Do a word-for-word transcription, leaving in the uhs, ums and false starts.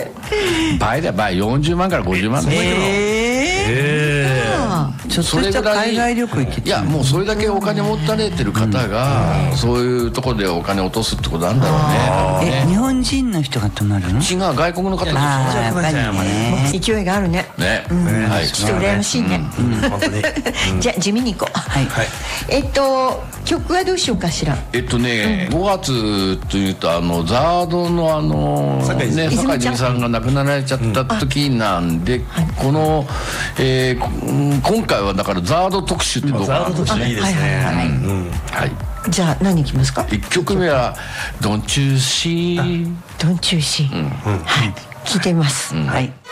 倍だ倍、よんじゅうまんからごじゅうまんだよ。 ええちょっとした海外旅行行けて、 いやもうそれだけお金持たれてる方がそういうところでお金落とすってことなんだろうね。 え日本人の人が泊まるの？ 違う、外国の方ですよ。 ああやっぱりね。 勢いがあるね。 ね、はい、 ちょっと羨ましいね。 本当に。 じゃあ地味に行こう。 はい。 えっと曲はどうしようかしら。 えっとね、ごがつというとあのザードのあの酒井ね酒井泉さんが亡くなられちゃった時なんで、このえー今回はだからザード特集ってどうかな。 ザード特集いいですね。 はい。 じゃあ何いきますか。 いっきょくめは「Don't You See」 ドンチューシー。はい、聞いてみます。 はい。